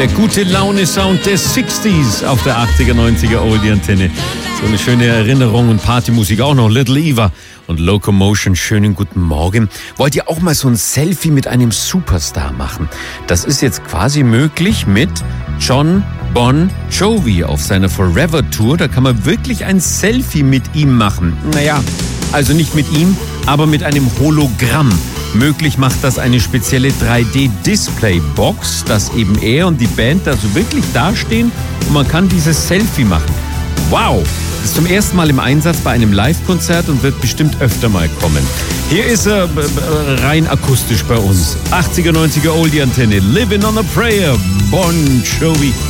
Der gute Laune-Sound der 60s auf der 80er, 90er Oldie-Antenne. So eine schöne Erinnerung und Partymusik auch noch. Little Eva und Locomotion. Schönen guten Morgen. Wollt ihr auch mal so ein Selfie mit einem Superstar machen? Das ist jetzt quasi möglich mit Jon Bon Jovi auf seiner Forever Tour. Da kann man wirklich ein Selfie mit ihm machen. Naja, also nicht mit ihm, aber mit einem Hologramm. Möglich macht das eine spezielle 3D-Display-Box, dass eben er und die Band da so wirklich dastehen und man kann dieses Selfie machen. Wow! Das ist zum ersten Mal im Einsatz bei einem Live-Konzert und wird bestimmt öfter mal kommen. Hier ist er rein akustisch bei uns. 80er, 90er Oldie-Antenne. Living on a Prayer. Bon Jovi.